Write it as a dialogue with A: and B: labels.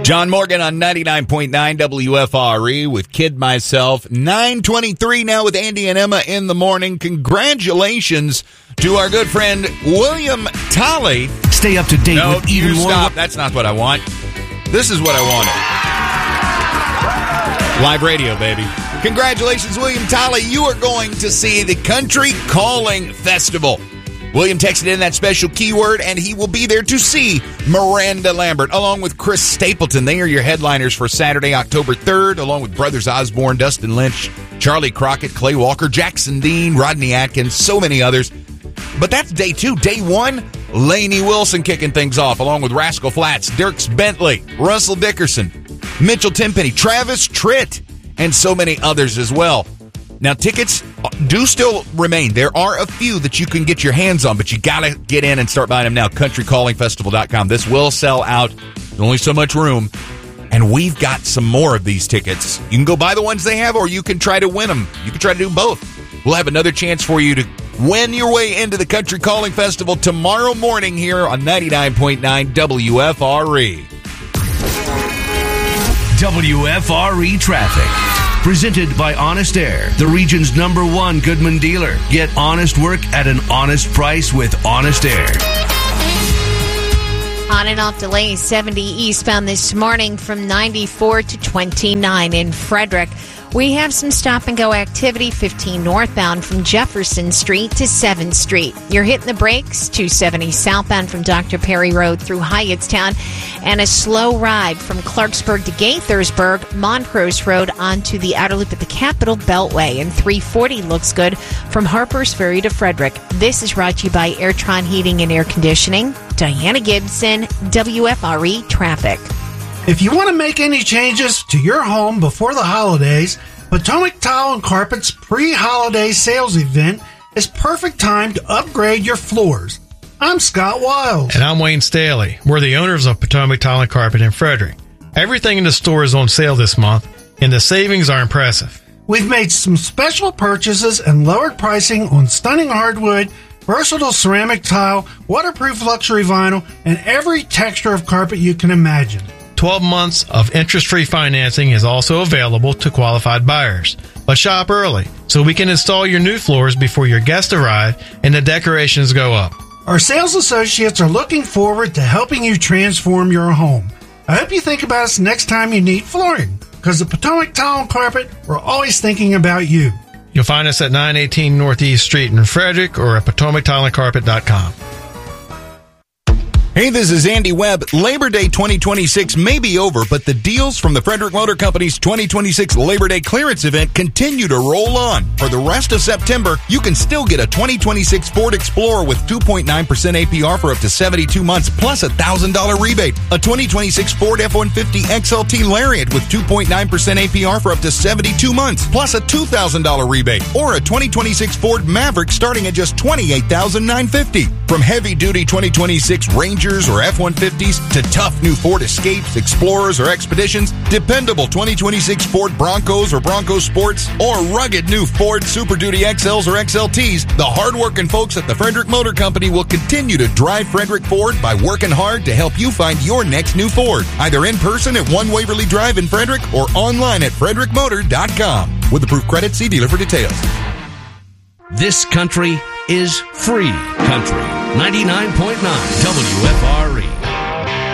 A: John Morgan on 99.9 WFRE with Kid Myself. 9:23 now with Andy and Emma in the morning. Congratulations to our good friend William Tolley.
B: Stay up to date with even more.
A: Stop. That's not what I want. This is what I wanted. Live radio, baby. Congratulations, William Tolley. You are going to see the Country Calling Festival. William texted in that special keyword, and he will be there to see Miranda Lambert, along with Chris Stapleton. They are your headliners for Saturday, October 3rd, along with Brothers Osborne, Dustin Lynch, Charlie Crockett, Clay Walker, Jackson Dean, Rodney Atkins, so many others. But that's day two. Day one, Lainey Wilson kicking things off, along with Rascal Flatts, Dierks Bentley, Russell Dickerson, Mitchell Tenpenny, Travis Tritt, and so many others as well. Now, tickets do still remain. There are a few that you can get your hands on, but you got to get in and start buying them now. CountryCallingFestival.com. This will sell out. There's only so much room, and we've got some more of these tickets. You can go buy the ones they have, or you can try to win them. You can try to do both. We'll have another chance for you to win your way into the Country Calling Festival tomorrow morning here on 99.9 WFRE.
B: WFRE Traffic. Presented by Honest Air, the region's #1 Goodman dealer. Get honest work at an honest price with Honest Air.
C: On and off delays, 70 eastbound this morning from 94 to 29 in Frederick. We have some stop-and-go activity, 15 northbound from Jefferson Street to 7th Street. You're hitting the brakes, 270 southbound from Dr. Perry Road through Hyattstown, and a slow ride from Clarksburg to Gaithersburg, Montrose Road onto the outer loop at the Capitol Beltway, and 340 looks good from Harpers Ferry to Frederick. This is brought to you by Airtron Heating and Air Conditioning. Diana Gibson, WFRE Traffic.
D: If you want to make any changes to your home before the holidays, Potomac Tile and Carpet's pre-holiday sales event is perfect time to upgrade your floors. I'm Scott Wiles.
E: And I'm Wayne Staley. We're the owners of Potomac Tile and Carpet in Frederick. Everything in the store is on sale this month, and the savings are impressive.
D: We've made some special purchases and lowered pricing on stunning hardwood, versatile ceramic tile, waterproof luxury vinyl, and every texture of carpet you can imagine.
E: 12 months of interest-free financing is also available to qualified buyers. But shop early so we can install your new floors before your guests arrive and the decorations go up.
D: Our sales associates are looking forward to helping you transform your home. I hope you think about us next time you need flooring, because at Potomac Tile and Carpet, we're always thinking about you.
E: You'll find us at 918 Northeast Street in Frederick or at PotomacTileandCarpet.com.
A: Hey, this is Andy Webb. Labor Day 2026 may be over, but the deals from the Frederick Motor Company's 2026 Labor Day clearance event continue to roll on. For the rest of September, you can still get a 2026 Ford Explorer with 2.9% APR for up to 72 months, plus a $1,000 rebate. A 2026 Ford F-150 XLT Lariat with 2.9% APR for up to 72 months, plus a $2,000 rebate. Or a 2026 Ford Maverick starting at just $28,950. From heavy-duty 2026 Rangers or F-150s to tough new Ford Escapes, Explorers, or Expeditions, dependable 2026 Ford Broncos or Bronco Sports, or rugged new Ford Super Duty XLs or XLTs, the hard-working folks at the Frederick Motor Company will continue to drive Frederick Ford by working hard to help you find your next new Ford, either in person at 1 Waverly Drive in Frederick or online at frederickmotor.com. With approved credit, see dealer for details.
B: This country is free country. 99.9 WFRE.